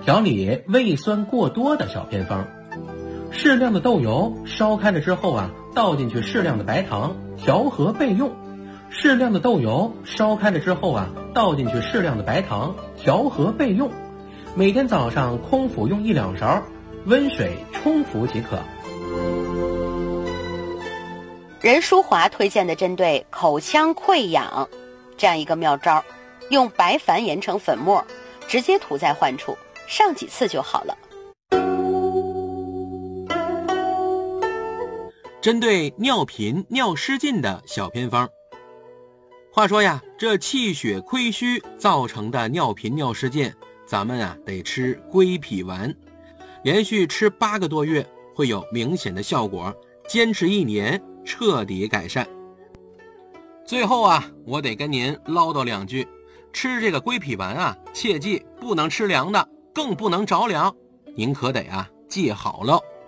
调理胃酸过多的小偏方。适量的豆油烧开了之后啊，倒进去适量的白糖，调和备用。适量的豆油烧开了之后啊，倒进去适量的白糖，调和备用。每天早上空腹用1-2勺，温水冲服即可。 任淑华推荐的针对口腔溃疡这样一个妙招，用白矾研成粉末，直接涂在患处，上几次就好了。 针对尿频、尿失禁的小偏方。话说呀，这气血亏虚造成的尿频尿失禁，咱们啊得吃归脾丸，连续吃8个多月会有明显的效果，坚持1年彻底改善。最后啊，我得跟您唠叨2句，吃这个归脾丸啊，切记不能吃凉的，更不能着凉，您可得啊记好了。